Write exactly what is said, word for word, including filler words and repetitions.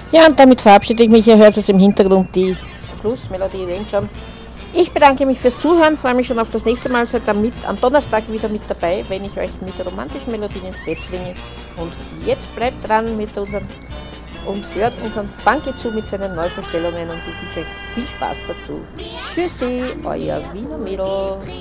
Ja, und damit verabschiede ich mich. Ihr hört es im Hintergrund, die Schlussmelodie denkt schon. Ich bedanke mich fürs Zuhören, freue mich schon auf das nächste Mal. Seid am, am Donnerstag wieder mit dabei, wenn ich euch mit romantischen Melodien ins Bett bringe. Und jetzt bleibt dran mit unseren und hört unseren Funky zu mit seinen Neuvorstellungen und ich wünsche euch viel Spaß dazu. Tschüssi, euer Wiener Mädel.